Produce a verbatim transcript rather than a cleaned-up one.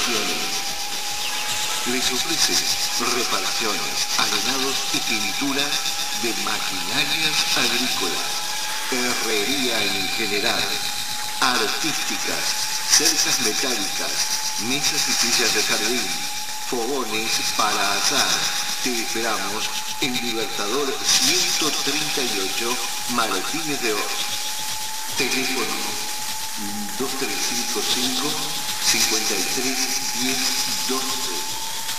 Reparaciones. Les ofrece reparaciones, arenados y pintura de maquinarias agrícolas, herrería en general, artísticas, cercas metálicas, mesas y sillas de jardín, fogones para asar. Te esperamos en Libertador ciento treinta y ocho, Martínez de Oz. Teléfono dos tres cinco cinco, cinco tres uno cero, doce.